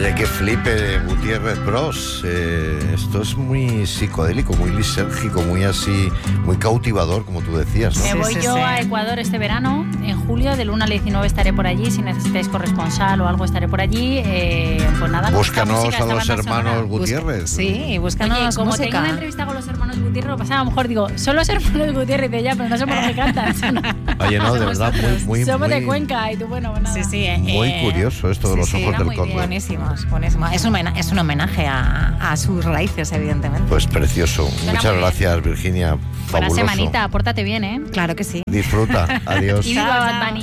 Oye, qué flipe, Gutiérrez Bros. Esto es muy psicodélico, muy lisérgico, muy así, muy cautivador, como tú decías, ¿no? Me voy yo a Ecuador este verano, en julio, del 1 al 19 estaré por allí. Si necesitáis corresponsal o algo, estaré por allí. Pues nada, búscanos a los hermanos Gutiérrez. Sí, búscanos. Oye, como música. tengo una entrevista con los hermanos Gutiérrez, lo pasaba, a lo mejor digo, son los hermanos Gutiérrez de ya, pero no somos los que cantan. Oye, no, de verdad, muy somos de muy, Cuenca y tú, bueno, pues nada. Sí, muy curioso esto de los ojos del cóndor. Buenísimos. Es un homenaje a sus raíces, evidentemente. Pues precioso. Muchas gracias, Virginia. Buena Fabuloso. semanita, pórtate bien, ¿eh? Claro que sí. Disfruta. Adiós. Y viva Bad Bunny.